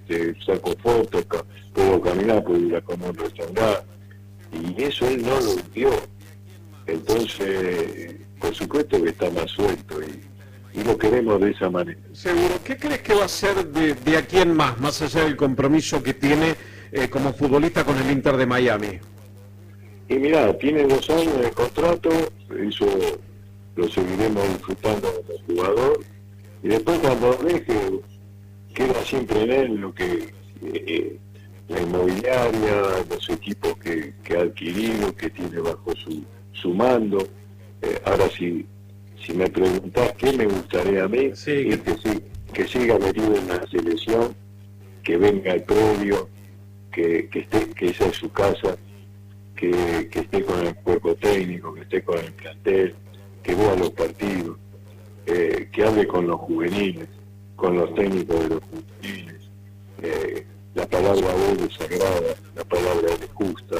saco fotos, puedo caminar, puedo ir a comer un restaurante, y eso él no lo vio. Entonces, por supuesto que está más suelto y lo queremos de esa manera. Seguro. ¿Qué crees que va a ser de aquí en más allá del compromiso que tiene como futbolista con el Inter de Miami? Y mirá, tiene 2 años de contrato, eso lo seguiremos disfrutando como jugador, y después cuando deje, queda siempre en él lo que la inmobiliaria, los equipos que ha adquirido, que tiene bajo su mando. Ahora si me preguntás qué me gustaría a mí, sí, es que siga metido en la selección, que venga al predio, que esa es su casa, que esté con el cuerpo técnico, que esté con el plantel, que vea los partidos, que hable con los juveniles, con los técnicos de los juveniles. La palabra de él es sagrada, la palabra de él es justa,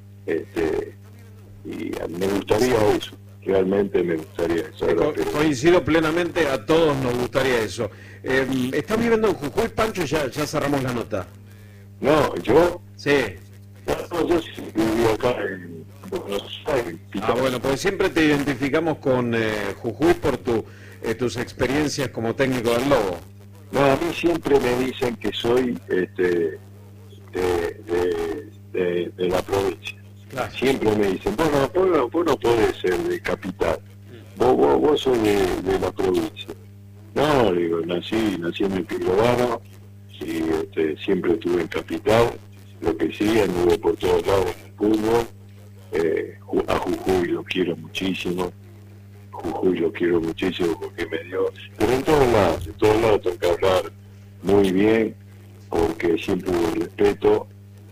y me gustaría eso, realmente me gustaría eso. Coincido plenamente, a todos nos gustaría eso. ¿Estás viviendo en Jujuy, Pancho? Ya cerramos la nota. No, ¿yo? Sí. No, yo sí vivo acá en Buenos Aires. Bueno, pues siempre te identificamos con Jujuy por tus experiencias como técnico del Lobo. No, a mí siempre me dicen que soy de la provincia. Claro. Siempre me dicen, vos no podés ser de capital, vos sos de la provincia. No, digo, nací en el Piglobano, y siempre estuve en capital, lo que sí, anduve por todos lados en el fútbol. A Jujuy lo quiero muchísimo, porque me dio, pero en todos lados tengo que hablar muy bien, porque siempre hubo respeto,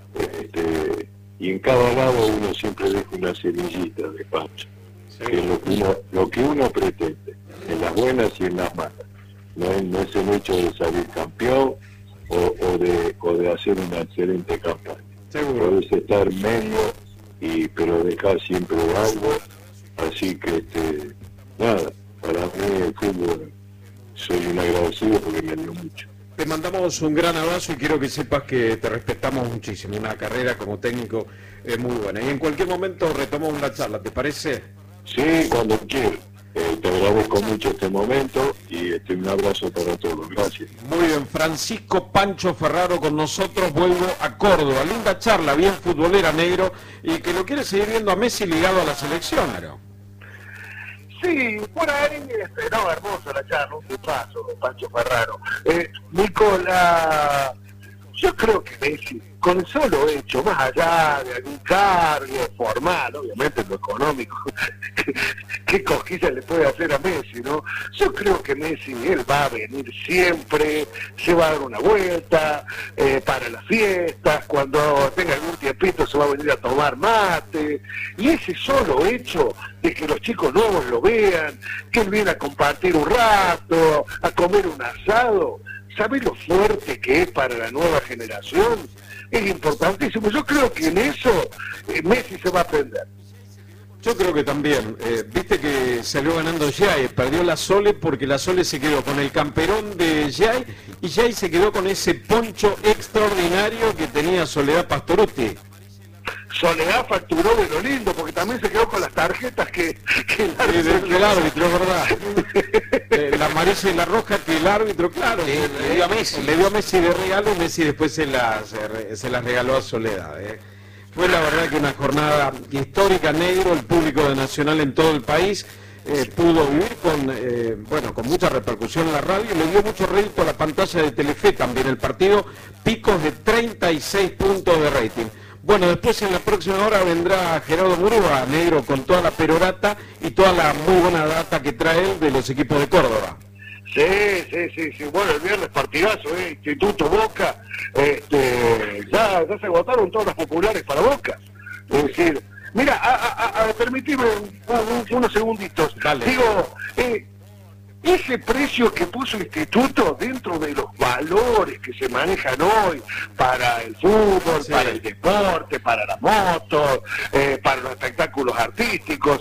y en cada lado uno siempre deja una semillita de Pancho, sí, que es lo que uno pretende, en las buenas y en las malas. No es el hecho de salir campeón o de hacer una excelente campaña. Seguro. Podés estar medio, pero dejar siempre algo, así que nada, para mí el fútbol, soy un agradecido porque me dio mucho. Te mandamos un gran abrazo y quiero que sepas que te respetamos muchísimo. Una carrera como técnico muy buena. Y en cualquier momento retomamos la charla, ¿te parece? Sí, cuando quieras. Te agradezco mucho este momento y un abrazo para todos. Gracias. Muy bien, Francisco Pancho Ferraro con nosotros. Vuelvo a Córdoba. Linda charla, bien futbolera, negro. Y que lo quiere seguir viendo a Messi ligado a la selección, ¿no? Sí, por ahí, no, hermosa la charla, un paso, Pancho Ferraro. Nicola, yo creo que Messi, con el solo hecho, más allá de algún cargo formal, obviamente lo económico, qué cosquilla le puede hacer a Messi, ¿no? Yo creo que Messi, él va a venir siempre, se va a dar una vuelta, para las fiestas, cuando tenga algún tiempito se va a venir a tomar mate, y ese solo hecho de que los chicos nuevos lo vean, que él viene a compartir un rato, a comer un asado, ¿sabe lo fuerte que es para la nueva generación? Es importantísimo. Yo creo que en eso Messi se va a aprender. Yo creo que también. Viste que salió ganando Jai, perdió la Sole porque la Sole se quedó con el camperón de Jai y Jai se quedó con ese poncho extraordinario que tenía Soledad Pastorutti. Soledad facturó de lo lindo, porque también se quedó con las tarjetas que el árbitro, es verdad. La amarilla y la roja que el árbitro, claro, le dio a Messi de regalo, y Messi después se las regaló a Soledad. Fue la verdad que una jornada histórica, negro, el público de Nacional en todo el país pudo vivir con mucha repercusión en la radio, y le dio mucho rédito a la pantalla de Telefe también el partido, picos de 36 puntos de rating. Bueno, después en la próxima hora vendrá Gerardo Murúa, negro, con toda la perorata y toda la muy buena data que trae él de los equipos de Córdoba. Sí. Bueno, el viernes partidazo, Instituto Boca, ya se agotaron todas las populares para Boca. Es decir, mira, permitime unos segunditos. Dale. Digo, ese precio que puso el Instituto dentro de los valores que se manejan hoy para el fútbol, sí, para el deporte, para la moto, para los espectáculos artísticos,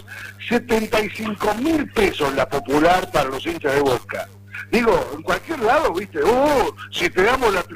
75.000 pesos la popular para los hinchas de Boca. Digo, en cualquier lado, viste, si te damos la